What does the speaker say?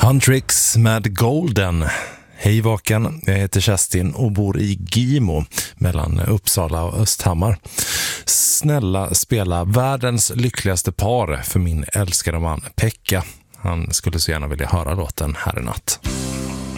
Huntrix med Golden. Hej vaken, jag heter Kerstin och bor i Gimo mellan Uppsala och Östhammar. Snälla spela världens lyckligaste par för min älskade man Pekka. Han skulle så gärna vilja höra låten här i natt.